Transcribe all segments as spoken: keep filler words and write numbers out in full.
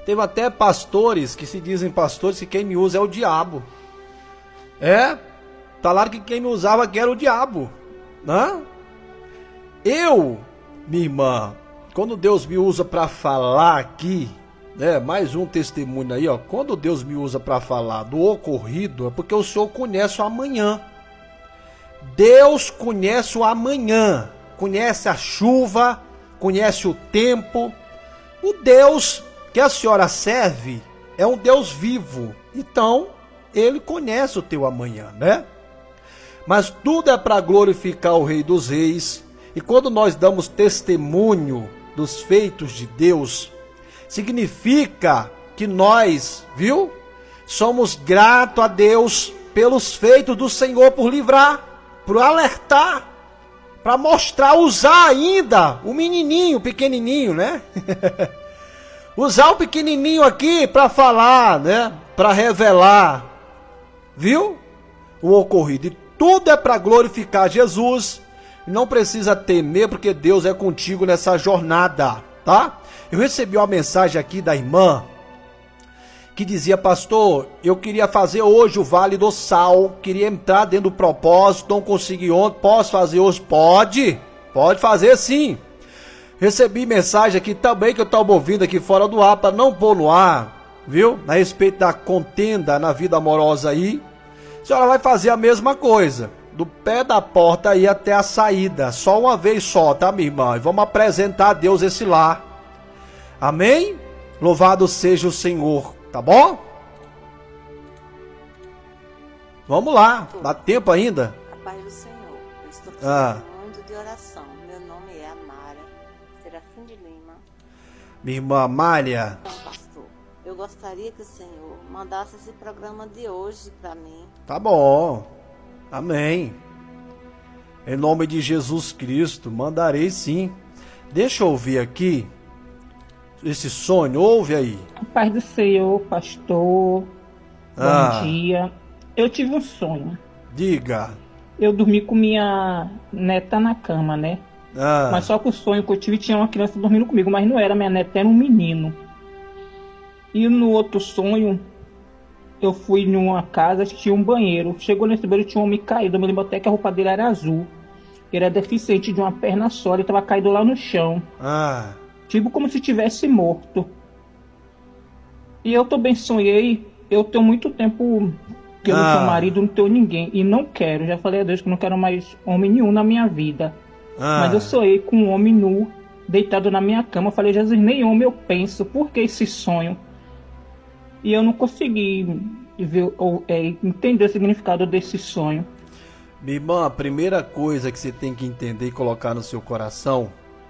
Teve até pastores que se dizem pastores que quem me usa é o diabo. É, falaram que quem me usava aqui era o diabo, né? Eu, minha irmã, quando Deus me usa para falar aqui, né, mais um testemunho aí, ó, quando Deus me usa para falar do ocorrido, é porque o Senhor conhece o amanhã. Deus conhece o amanhã, conhece a chuva, conhece o tempo. O Deus que a senhora serve é um Deus vivo, então ele conhece o teu amanhã, né? Mas tudo é para glorificar o Rei dos Reis, e quando nós damos testemunho dos feitos de Deus, significa que nós, viu, somos gratos a Deus pelos feitos do Senhor, por livrar, por alertar, para mostrar, usar ainda o menininho, o pequenininho, né? Usar o pequenininho aqui para falar, né? Para revelar, viu? O ocorrido. E tudo é para glorificar Jesus. Não precisa temer, porque Deus é contigo nessa jornada, tá? Eu recebi uma mensagem aqui da irmã que dizia: pastor, eu queria fazer hoje o Vale do Sal, queria entrar dentro do propósito, não consegui ontem, posso fazer hoje? Pode, pode fazer sim. Recebi mensagem aqui também que eu estava ouvindo aqui fora do ar, para não pôr no ar, viu? A respeito da contenda na vida amorosa aí. A senhora vai fazer a mesma coisa, do pé da porta aí até a saída, só uma vez só, tá, minha irmã? E vamos apresentar a Deus esse lar. Amém? Louvado seja o Senhor, tá bom? Vamos lá, dá tempo ainda? A paz do Senhor, eu estou ah. precisando de oração. Meu nome é Amara Serafim de Lima. Minha irmã Amália. Então, pastor, eu gostaria que o Senhor mandasse esse programa de hoje para mim. Tá bom, amém. Em nome de Jesus Cristo, mandarei sim. Deixa eu ouvir aqui esse sonho, ouve aí. A paz do Senhor, pastor. Ah. Bom dia. Eu tive um sonho. Diga. Eu dormi com minha neta na cama, né? Ah. Mas só que o sonho que eu tive tinha uma criança dormindo comigo, mas não era minha neta, era um menino. E no outro sonho, eu fui numa casa, tinha um banheiro. Chegou nesse banheiro, tinha um homem caído. Eu me lembro até que a roupa dele era azul. Ele era deficiente de uma perna só, ele estava caído lá no chão. Ah. Tipo como se tivesse morto. E eu também sonhei. Eu tenho muito tempo que eu ah. não tenho marido, não tenho ninguém. E não quero. Já falei a Deus que não quero mais homem nenhum na minha vida. Ah. Mas eu sonhei com um homem nu, deitado na minha cama. Eu falei, Jesus, nem homem eu penso. Por que esse sonho? E eu não consegui ver, ou, é, entender o significado desse sonho. Minha irmã, a primeira coisa que você tem que entender e colocar no seu coração,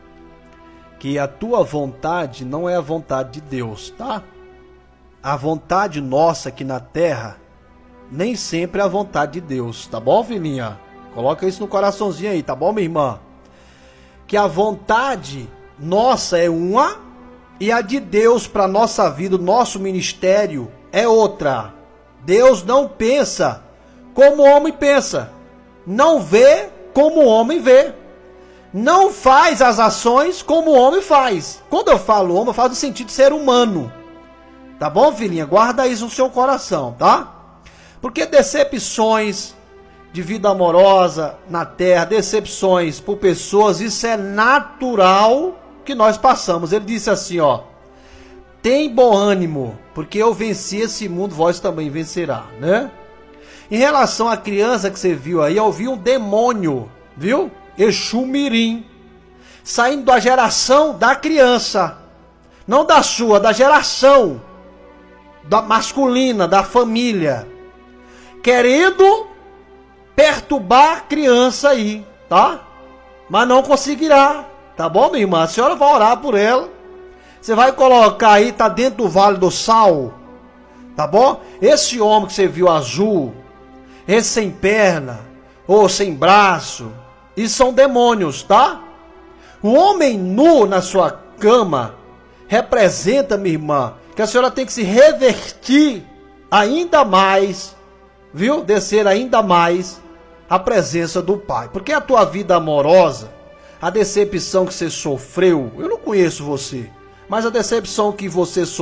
que a tua vontade não é a vontade de Deus, tá? A vontade nossa aqui na terra nem sempre é a vontade de Deus, tá bom, filhinha? Coloca isso no coraçãozinho aí, tá bom, minha irmã? Que a vontade nossa é uma e a de Deus para nossa vida, o nosso ministério é outra. Deus não pensa como o homem pensa, não vê como o homem vê. Não faz as ações como o homem faz. Quando eu falo homem, eu falo no sentido de ser humano. Tá bom, filhinha? Guarda isso no seu coração, tá? Porque decepções de vida amorosa na terra, decepções por pessoas, isso é natural que nós passamos. Ele disse assim, ó: tem bom ânimo, porque eu venci esse mundo, vós também vencerá, né? Em relação à criança que você viu aí, eu vi um demônio, viu? Exu Mirim, saindo da geração da criança, não da sua, da geração da masculina, da família, querendo perturbar a criança aí, tá? Mas não conseguirá, tá bom, minha irmã? A senhora vai orar por ela, você vai colocar aí, tá dentro do Vale do Sal, tá bom? Esse homem que você viu azul, esse sem perna, ou sem braço, e são demônios, tá? O homem nu na sua cama representa, minha irmã, que a senhora tem que se revertir ainda mais, viu? Descer ainda mais a presença do Pai. Porque a tua vida amorosa, a decepção que você sofreu, eu não conheço você, mas a decepção que você sofreu,